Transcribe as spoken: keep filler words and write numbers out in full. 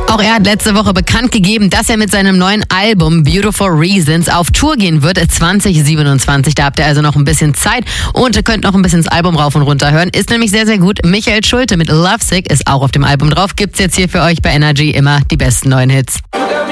Auch er hat letzte Woche bekannt gegeben, dass er mit seinem neuen Album Beautiful Reasons auf Tour gehen wird zwanzig siebenundzwanzig. Da habt ihr also noch ein bisschen Zeit und könnt noch ein bisschen das Album rauf und runter hören. Ist nämlich sehr, sehr gut. Michael Schulte mit Lovesick ist auch auf dem Album drauf. Gibt's jetzt hier für euch bei Energy immer die besten neuen Hits.